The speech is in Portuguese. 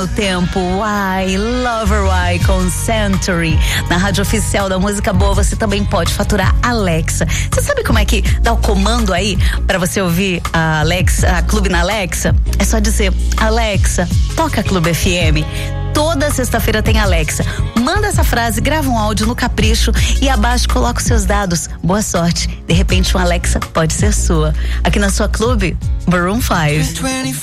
meu tempo. Why, Lover Why com Century. Na rádio oficial da música boa, você também pode faturar Alexa. Você sabe como é que dá o comando aí pra você ouvir a Alexa, a Clube na Alexa? É só dizer: Alexa, toca Clube FM. Toda sexta-feira tem Alexa. Manda essa frase, grava um áudio no Capricho e abaixo coloca os seus dados. Boa sorte. De repente, um Alexa pode ser sua. Aqui na sua Clube, Maroon 5.